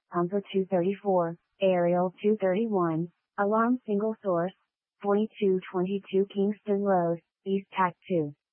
Pumper 234, Aerial 231, Alarm single source, 4222 Kingston Road, East Tac 2.